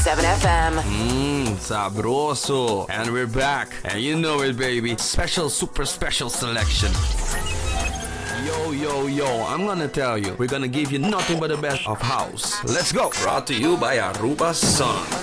7FM. Sabroso. And we're back. And you know it, baby. Special, super special selection. Yo, yo, yo, I'm gonna tell you, we're gonna give you nothing but the best of house. Let's go. Brought to you by Aruba Sun.